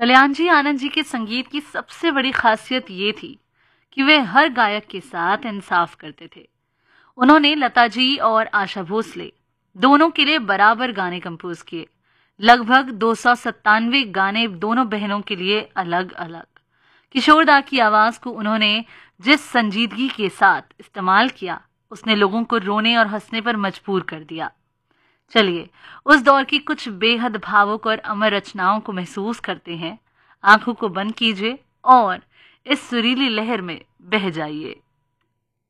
कल्याण जी आनंद जी के संगीत की सबसे बड़ी खासियत ये थी कि वे हर गायक के साथ इंसाफ करते थे। उन्होंने लता जी और आशा भोसले दोनों के लिए बराबर गाने कंपोज किए। लगभग 297 गाने दोनों बहनों के लिए अलग अलग। किशोर दा की आवाज को उन्होंने जिस संजीदगी के साथ इस्तेमाल किया, उसने लोगों को रोने और हंसने पर मजबूर कर दिया। चलिए उस दौर की कुछ बेहद भावुक और अमर रचनाओं को महसूस करते हैं। आंखों को बंद कीजिए और इस सुरीली लहर में बह जाइए।